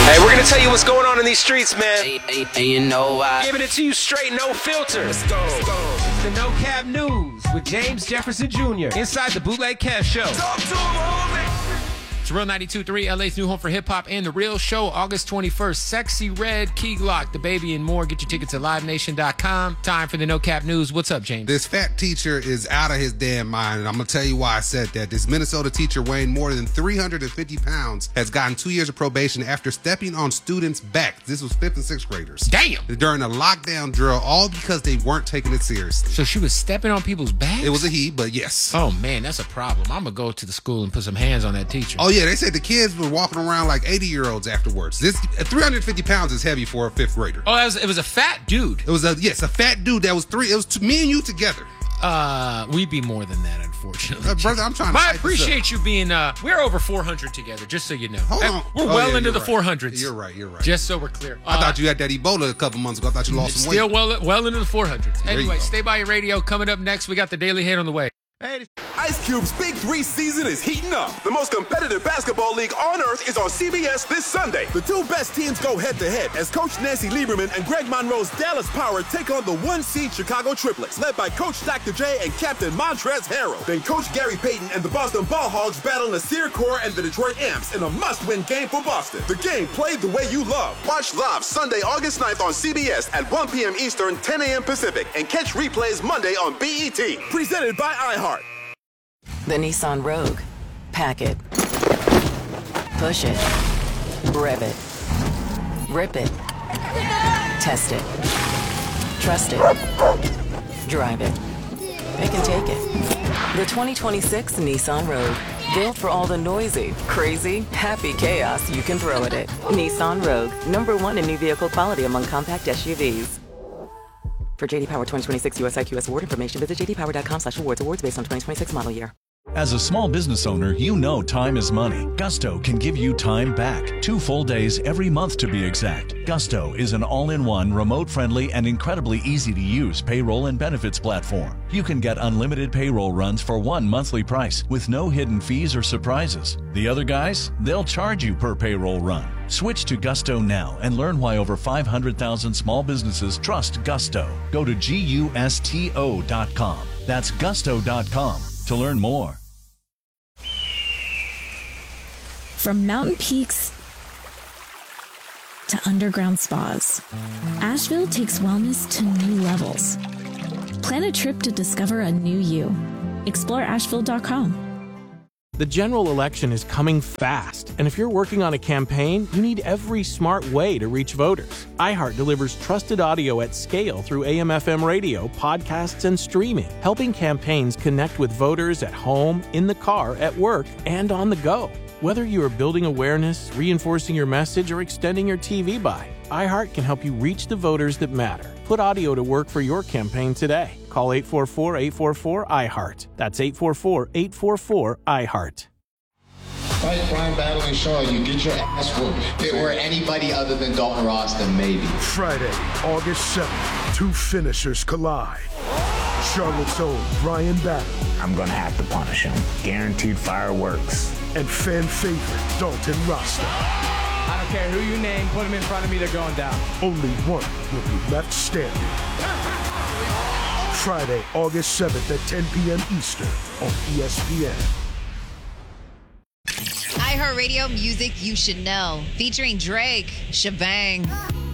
Hey, we're gonna tell you what's going on in these streets, man. Hey, you know why? Giving it to you straight, no filter. Let's go. It's the No Cap News with James Jefferson Jr. inside the Bootleg Kev Show. Talk to him, homie. It's Real 92.3, LA's new home for hip-hop and The Real Show, August 21st. Sexy Red, Key Glock, The Baby, and more. Get your tickets at LiveNation.com. Time for the No Cap News. What's up, James? This fat teacher is out of his damn mind, and I'm going to tell you why I said that. This Minnesota teacher weighing more than 350 pounds has gotten 2 years of probation after stepping on students' backs. This was 5th and 6th graders. Damn! During a lockdown drill, all because they weren't taking it seriously. So she was stepping on people's backs? It was a he, but yes. Oh, man, that's a problem. I'm going to go to the school and put some hands on that teacher. Oh, yeah, they said the kids were walking around like 80-year-olds afterwards. This 350 pounds is heavy for a 5th grader. Oh, it was a fat dude. It was a fat dude that was three. It was me and you together. We'd be more than that, unfortunately. Brother, I'm trying to. I appreciate you being. We're over 400 together, just so you know. Hold on. We're well into the right. 400s. You're right. Just so we're clear. I thought you had that Ebola a couple months ago. I thought you lost some weight. Still well into the 400s. There you Anyway, go. stay by your radio. Coming up next, we got the Daily Hit on the way. Ice Cube's Big 3 season is heating up. The most competitive basketball league on earth is on CBS this Sunday. The two best teams go head-to-head as Coach Nancy Lieberman and Greg Monroe's Dallas Power take on the 1-seed Chicago Triplets, led by Coach Dr. J and Captain Montrezl Harrell. Then Coach Gary Payton and the Boston Ball Hogs battle Nasir Kaur and the Detroit Amps in a must-win game for Boston. The game played the way you love. Watch live Sunday, August 9th on CBS at 1 p.m. Eastern, 10 a.m. Pacific, and catch replays Monday on BET. Presented by iHeart. The Nissan Rogue. Pack it. Push it. Rev it. Rip it. Test it. Trust it. Drive it. It can take it. The 2026 Nissan Rogue. Built for all the noisy, crazy, happy chaos you can throw at it. Nissan Rogue. #1 in new vehicle quality among compact SUVs. For JD Power 2026 US IQS award information, visit jdpower.com/awards. Awards based on 2026 model year. As a small business owner, you know time is money. Gusto can give you time back. 2 full days every month to be exact. Gusto is an all-in-one, remote-friendly, and incredibly easy-to-use payroll and benefits platform. You can get unlimited payroll runs for one monthly price with no hidden fees or surprises. The other guys, they'll charge you per payroll run. Switch to Gusto now and learn why over 500,000 small businesses trust Gusto. Go to GUSTO.com. That's gusto.com to learn more. From mountain peaks to underground spas, Asheville takes wellness to new levels. Plan a trip to discover a new you. Explore Asheville.com. The general election is coming fast, and if you're working on a campaign, you need every smart way to reach voters. iHeart delivers trusted audio at scale through AM/FM radio, podcasts, and streaming, helping campaigns connect with voters at home, in the car, at work, and on the go. Whether you are building awareness, reinforcing your message, or extending your TV buy, iHeart can help you reach the voters that matter. Put audio to work for your campaign today. Call 844-844-iHeart. That's 844-844-iHeart. Fight Blind Battling Shaw, you get your ass whooped. If it were anybody other than Dalton Ross, then maybe. Friday, August 7th, 2 finishers collide. Charlotte's own Brian Battle. I'm gonna have to punish him. Guaranteed fireworks. And fan favorite Dalton Rasta. I don't care who you name, put him in front of me, they're going down. Only one will be left standing. Friday, August 7th at 10 p.m. Eastern on ESPN. iHeartRadio music you should know. Featuring Drake, Shabang.